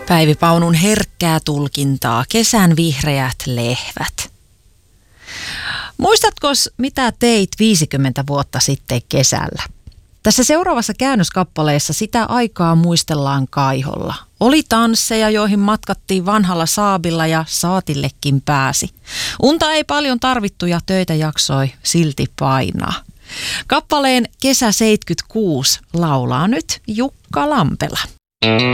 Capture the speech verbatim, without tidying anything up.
Päivi Paunun herkkää tulkintaa, kesän vihreät lehvät. Muistatko, mitä teit viisikymmentä vuotta sitten kesällä? Tässä seuraavassa käännöskappaleessa sitä aikaa muistellaan kaiholla. Oli tansseja, joihin matkattiin vanhalla saabilla ja saatillekin pääsi. Unta ei paljon tarvittu ja töitä jaksoi silti painaa. Kappaleen Kesä seitsemänkymmentäkuusi laulaa nyt Jukka Lampela.